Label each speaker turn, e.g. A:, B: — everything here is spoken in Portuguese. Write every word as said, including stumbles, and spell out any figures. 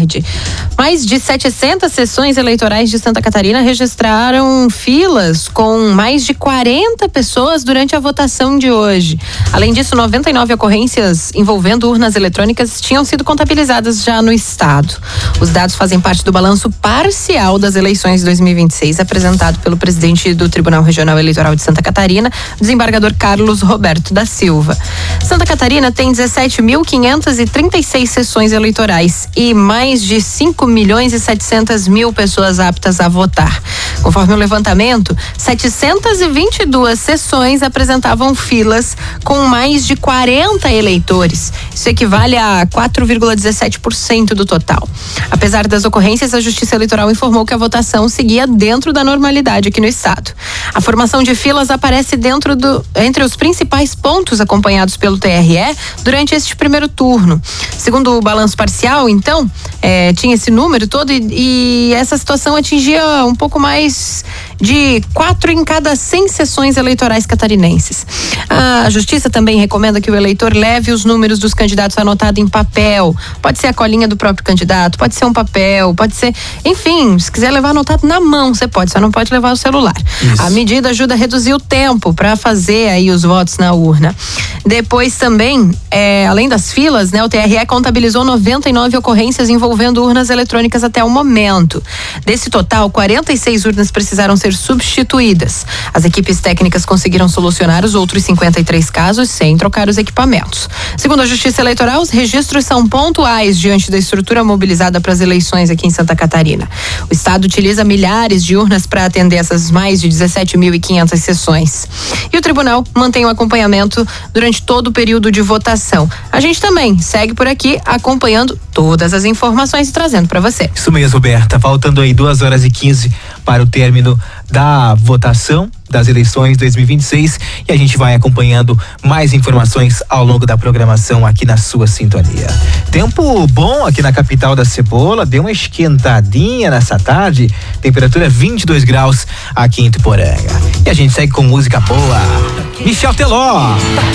A: tarde. Mais de setecentas sessões eleitorais de Santa Catarina registraram filas com mais de quarenta pessoas durante a votação de hoje. Além disso, noventa e nove ocorrências envolvendo urnas eletrônicas tinham sido contabilizadas já no estado. Os dados fazem parte do balanço parcial das eleições de dois mil e vinte e seis, apresentado pelo presidente do Tribunal Regional Eleitoral de Santa Catarina, desembargador Carlos Roberto da Silva. Santa Catarina tem dezessete mil quinhentas e trinta e seis sessões eleitorais e mais de cinco milhões e setecentas mil pessoas aptas a votar. Conforme o levantamento, setecentas e vinte e duas sessões apresentavam filas com mais de quarenta eleitores. Isso equivale a quatro vírgula dezessete por cento do total. Apesar das ocorrências, a Justiça Eleitoral informou que a votação seguia dentro da normalidade aqui no estado. A formação de filas aparece dentro do, entre os principais pontos acompanhados pelo T R E durante este primeiro turno. Segundo o balanço parcial, então, é, tinha esse número todo e, e essa situação atingia um pouco mais de quatro em cada cem sessões eleitorais catarinenses. A Justiça também recomenda que o eleitor leve os números dos candidatos anotados em papel. Pode ser a colinha do próprio candidato, pode ser um papel, pode ser, enfim, se quiser levar anotado na mão, você pode, só não pode levar o celular. Isso. A medida ajuda a reduzir o tempo para fazer aí os votos na urna. Depois também, é, além das filas, né, o T R E contabilizou noventa e nove ocorrências envolvendo urnas eletrônicas até o momento. Desse total, quarenta e seis urnas precisaram ser substituídas. As equipes técnicas conseguiram solucionar os outros cinquenta e três casos sem trocar os equipamentos. Segundo a Justiça Eleitoral, os registros são pontuais diante da estrutura mobilizada para as eleições aqui em Santa Catarina. O estado utiliza milhares de urnas para atender essas mais de dezessete mil e quinhentas sessões. E o tribunal mantém o acompanhamento durante todo o período de votação. A gente também segue por aqui acompanhando todas as informações e trazendo para você.
B: Isso mesmo, Berta. Faltando aí duas horas e quinze para o término da votação das eleições dois mil e vinte e seis e a gente vai acompanhando mais informações ao longo da programação aqui na sua sintonia. Tempo bom aqui na capital da cebola, deu uma esquentadinha nessa tarde, temperatura vinte e dois graus aqui em Tuporanga. E a gente segue com música boa. Michel Teló.